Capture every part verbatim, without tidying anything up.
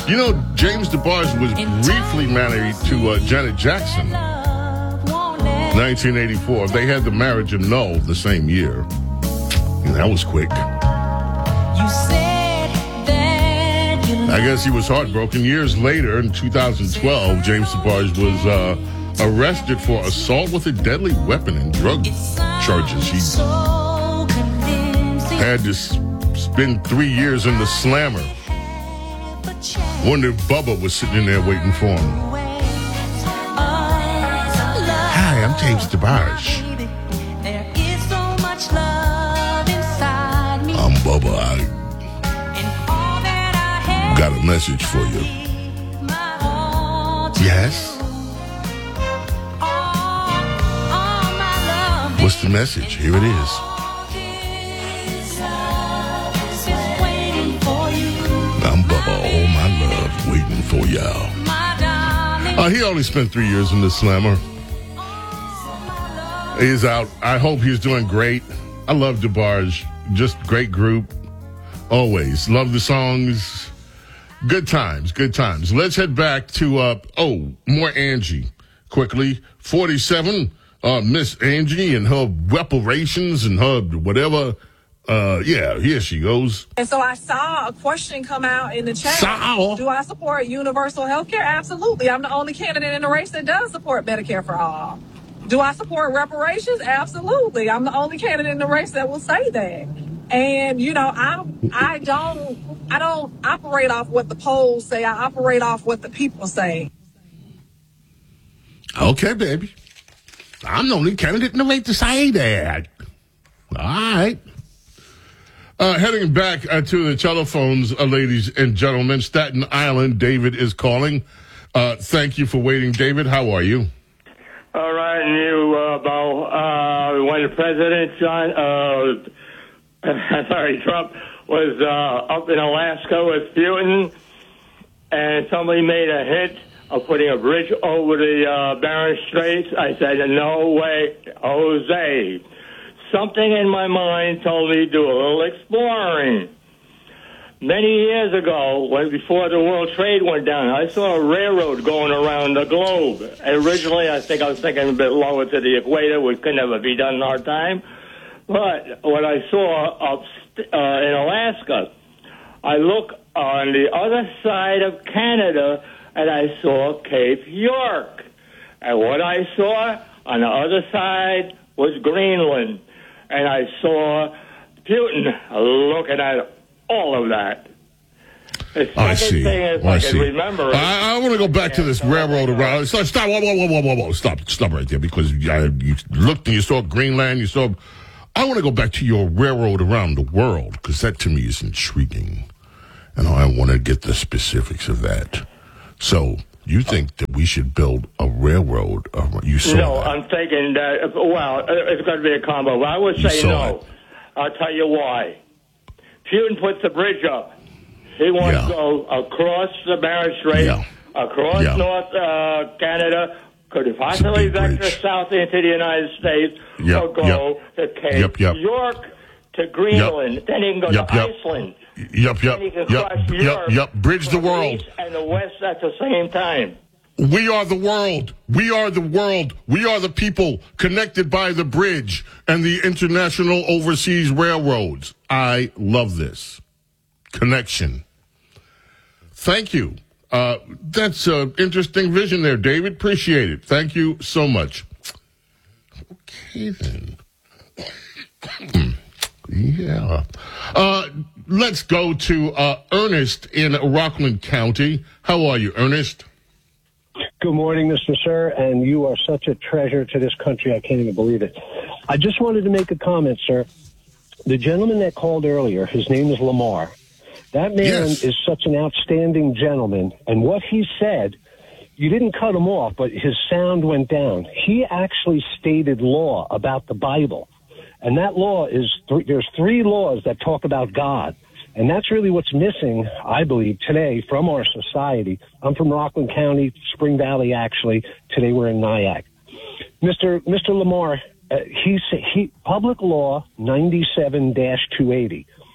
You know, James DeBarge was briefly married to uh, Janet Jackson. nineteen eighty-four. They had the marriage annulled the same year. And that was quick. I guess he was heartbroken. Years later, in two thousand twelve, James DeBarge was uh, arrested for assault with a deadly weapon and drug charges. He had to spend three years in the slammer. Wonder if Bubba was sitting in there waiting for him. Hi, I'm James DeBarge. I'm Bubba. I got a message for you. Yes? What's the message? Here it is. I'm Bubba, all my love, waiting for y'all. Uh, he only spent three years in the slammer. He's out. I hope he's doing great. I love DeBarge. Just great group. Always. Love the songs. Good times. Good times. Let's head back to, uh, oh, more Angie. Quickly. forty-seven, uh, Miss Angie and her reparations and her whatever. Uh, yeah, here she goes. And so I saw a question come out in the chat. Saw. Do I support universal health care? Absolutely. I'm the only candidate in the race that does support Medicare for all. Do I support reparations? Absolutely. I'm the only candidate in the race that will say that. And, you know, I I don't I don't operate off what the polls say. I operate off what the people say. Okay, baby. I'm the only candidate in the race to say that. All right. Uh, heading back uh, to the telephones, uh, ladies and gentlemen, Staten Island, David is calling. Uh, thank you for waiting, David. How are you? All right, and you, uh, Bo, uh, when the President John, uh, sorry, Trump was uh, up in Alaska with Putin, and somebody made a hit of putting a bridge over the uh, Bering Straits, I said, no way, Jose. Something in my mind told me to do a little exploring. Many years ago, when before the World Trade went down, I saw a railroad going around the globe. Originally, I think I was thinking a bit lower to the equator, which could never be done in our time. But what I saw up uh, in Alaska, I look on the other side of Canada, and I saw Cape York. And what I saw on the other side was Greenland. And I saw Putin looking at all of that. The second I see. thing is, I, I see. can remember it. I, I want to go back to this railroad around. Stop, stop, whoa, whoa, whoa, whoa, whoa, whoa. Stop, stop right there, because uh, you looked and you saw Greenland, you saw... I want to go back to your railroad around the world, because that to me is intriguing. And I want to get the specifics of that. So... You think that we should build a railroad? You saw No, that. I'm thinking that, well, it's going to be a combo. But I would say no. It. I'll tell you why. Putin puts the bridge up. He wants yeah. to go across the Bering Strait, yeah. across yeah. North uh, Canada, could possibly vector south into the United States, yep. or go yep. to Cape yep. Yep. York to Greenland. Yep. Then he can go yep. to Yep. Iceland. Yep, yep, yep, yep, yep. Bridge the world. And the West at the same time. We are the world. We are the world. We are the people connected by the bridge and the international overseas railroads. I love this connection. Thank you. Uh, that's an interesting vision there, David. Appreciate it. Thank you so much. Okay, then. Yeah. Uh, let's go to uh, Ernest in Rockland County. How are you, Ernest? Good morning, Mister Sir, and you are such a treasure to this country. I can't even believe it. I just wanted to make a comment, sir. The gentleman that called earlier, his name is Lamar. That man yes. is such an outstanding gentleman, and what he said, you didn't cut him off, but his sound went down. He actually stated law about the Bible. And that law is, th- there's three laws that talk about God. And that's really what's missing, I believe, today from our society. I'm from Rockland County, Spring Valley, actually. Today we're in Nyack. Mister Mister Lamar, uh, he, he public law ninety-seven dash two eighty.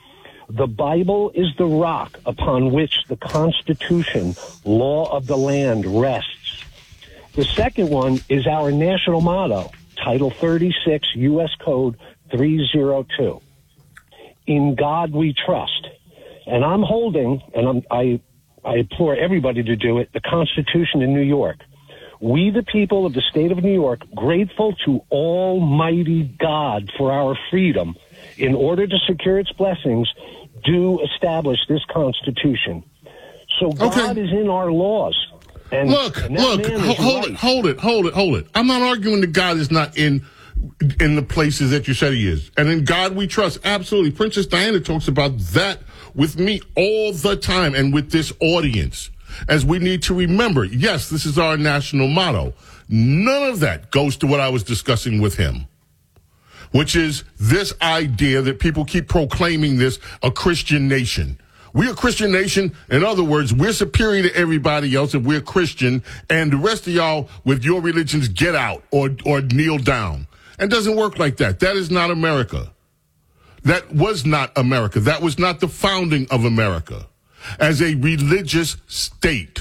The Bible is the rock upon which the Constitution, law of the land, rests. The second one is our national motto, Title thirty-six, U S Code three oh two. In God we trust. And I'm holding, and I'm, I, I implore everybody to do it, the Constitution in New York. We, the people of the state of New York, grateful to Almighty God for our freedom, in order to secure its blessings, do establish this Constitution. So God Okay. is in our laws. And, Look, and that look, man ho- is hold right. it, hold it, hold it, hold it. I'm not arguing that God is not in in the places that you said he is. And in God we trust. Absolutely. Princess Diana talks about that with me all the time and with this audience. As we need to remember, yes, this is our national motto. None of that goes to what I was discussing with him, which is this idea that people keep proclaiming this a Christian nation. We're a Christian nation. In other words, we're superior to everybody else if we're Christian, and the rest of y'all with your religions get out or, or kneel down. It doesn't work like that. That is not America. That was not America. That was not the founding of America as a religious state.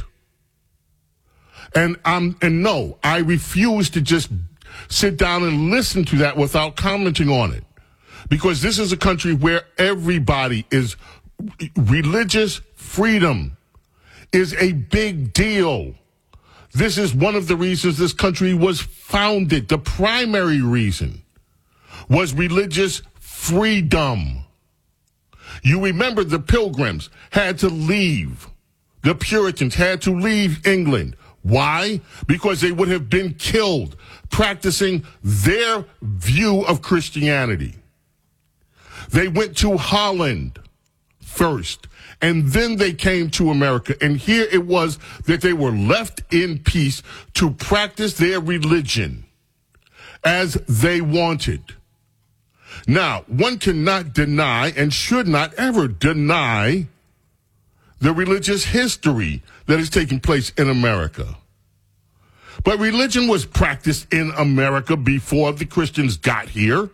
And I'm, and no, I refuse to just sit down and listen to that without commenting on it. Because this is a country where everybody is, religious freedom is a big deal. This is one of the reasons this country was founded. The primary reason was religious freedom. You remember the Pilgrims had to leave. The Puritans had to leave England. Why? Because they would have been killed practicing their view of Christianity. They went to Holland first, and then they came to America. And here it was that they were left in peace to practice their religion as they wanted. Now, one cannot deny and should not ever deny the religious history that has taken place in America. But religion was practiced in America before the Christians got here.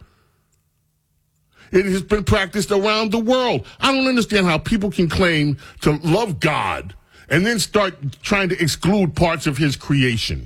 It has been practiced around the world. I don't understand how people can claim to love God and then start trying to exclude parts of his creation.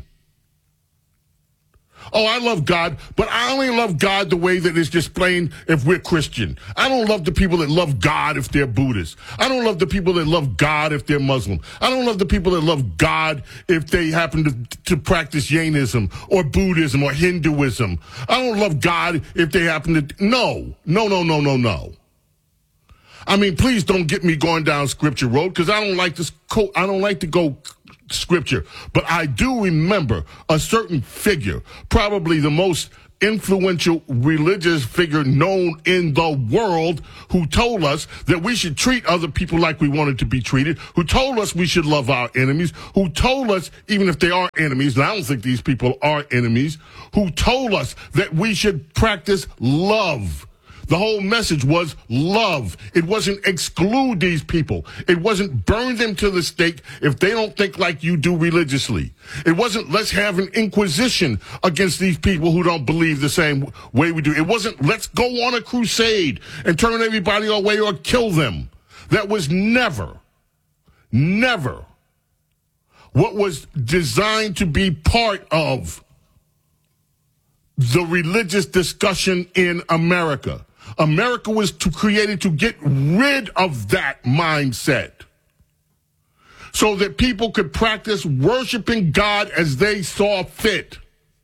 Oh, I love God, but I only love God the way that it's displayed if we're Christian. I don't love the people that love God if they're Buddhist. I don't love the people that love God if they're Muslim. I don't love the people that love God if they happen to, to practice Jainism or Buddhism or Hinduism. I don't love God if they happen to... No, no, no, no, no, no. I mean, please don't get me going down Scripture road because I don't like this. Co- I don't like to go Scripture, but I do remember a certain figure, probably the most influential religious figure known in the world, who told us that we should treat other people like we wanted to be treated, who told us we should love our enemies, who told us, even if they are enemies, and I don't think these people are enemies, who told us that we should practice love. The whole message was love. It wasn't exclude these people. It wasn't burn them to the stake if they don't think like you do religiously. It wasn't let's have an inquisition against these people who don't believe the same way we do. It wasn't let's go on a crusade and turn everybody away or kill them. That was never, never what was designed to be part of the religious discussion in America. America was to, created to get rid of that mindset so that people could practice worshiping God as they saw fit.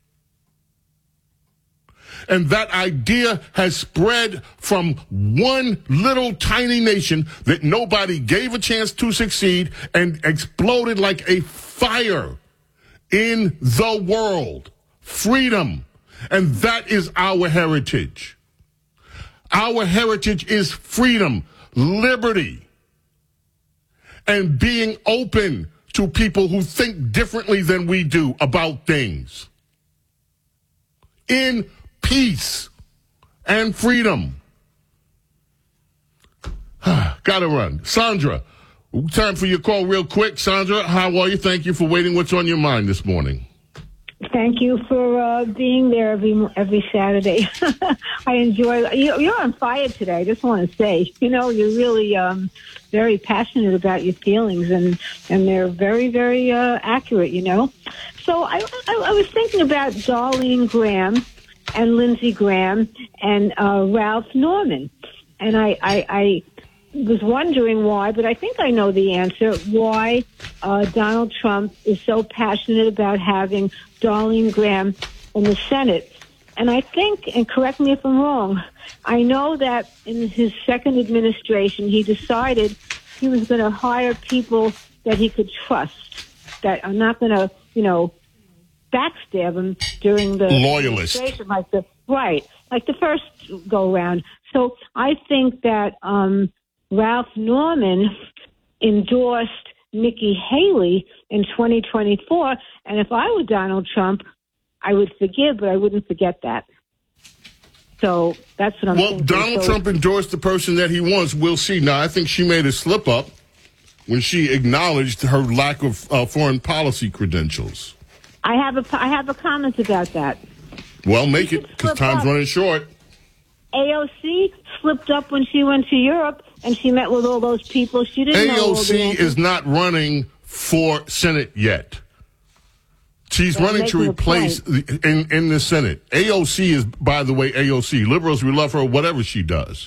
And that idea has spread from one little tiny nation that nobody gave a chance to succeed and exploded like a fire in the world. Freedom. And that is our heritage. Our heritage is freedom, liberty, and being open to people who think differently than we do about things. In peace and freedom. Gotta run. Sandra, time for your call real quick. Sandra, how are you? Thank you for waiting. What's on your mind this morning? Thank you for uh, being there every every Saturday. I enjoy. You, you're on fire today. I just want to say, you know, you're really um, very passionate about your feelings, and and they're very very uh, accurate. You know, so I, I I was thinking about Darlene Graham and Lindsey Graham and uh, Ralph Norman, and I I. I was wondering why, but I think I know the answer, why uh, Donald Trump is so passionate about having Darlene Graham in the Senate. And I think, and correct me if I'm wrong, I know that in his second administration, he decided he was going to hire people that he could trust, that are not going to, you know, backstab him during the Loyalist. administration, like the, right, like the first go-round. So I think that um, Ralph Norman endorsed Nikki Haley in twenty twenty-four, and if I were Donald Trump, I would forgive, but I wouldn't forget that. So that's what I'm well, thinking. Donald so, Trump endorsed the person that he wants. We'll see. Now, I think she made a slip up when she acknowledged her lack of uh, foreign policy credentials. I have a I have a comment about that. Well, make it, because time's up. running short. A O C slipped up when she went to Europe and she met with all those people. She didn't know all A O C the is not running for Senate yet. She's They're running to making a replace the, in in the Senate. A O C is, by the way, A O C. Liberals, we love her, whatever she does.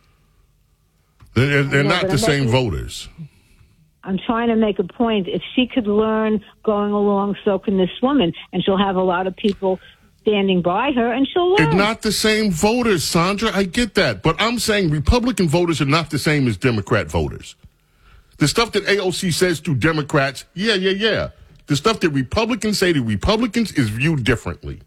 They're, they're know, not but the I'm same making- voters. I'm trying to make a point. If she could learn going along, so can this woman. And she'll have a lot of people standing by her, and she'll learn. It's not the same voters, Sandra. I get that. But I'm saying Republican voters are not the same as Democrat voters. The stuff that A O C says to Democrats, yeah, yeah, yeah. The stuff that Republicans say to Republicans is viewed differently.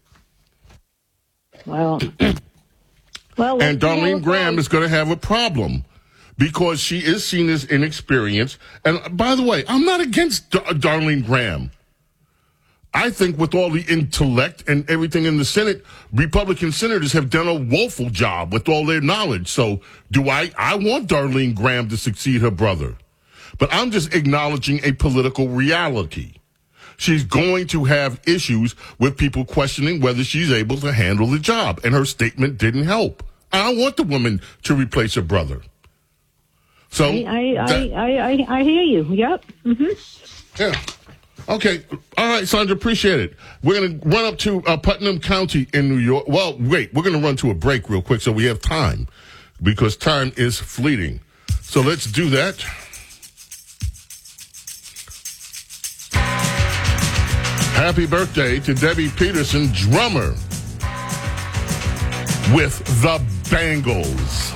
Well, well, And Darlene Graham is going to have a problem because she is seen as inexperienced. And by the way, I'm not against Dar- Darlene Graham. I think with all the intellect and everything in the Senate, Republican senators have done a woeful job with all their knowledge. So do I, I want Darlene Graham to succeed her brother. But I'm just acknowledging a political reality. She's going to have issues with people questioning whether she's able to handle the job. And her statement didn't help. I want the woman to replace her brother. So I, I, that- I, I, I hear you. Yep. Mm-hmm. yeah. Okay. All right, Sandra, appreciate it. We're going to run up to uh, Putnam County in New York. Well, wait, we're going to run to a break real quick so we have time because time is fleeting. So let's do that. Happy birthday to Debbie Peterson, drummer with the Bangles.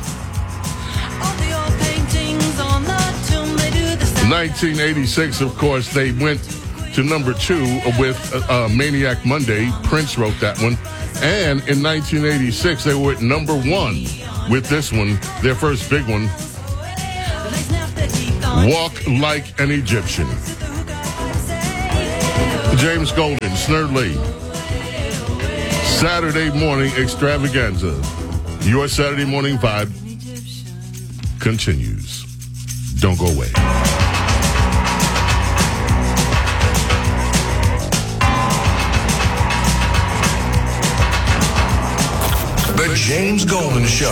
nineteen eighty-six, of course, they went to number two with uh, uh, Maniac Monday. Prince wrote that one. And in nineteen eighty-six, they were at number one with this one, their first big one, Walk Like an Egyptian. James Golden, Snerd Lee. Saturday morning extravaganza. Your Saturday morning vibe continues. Don't go away. The James Golden Show.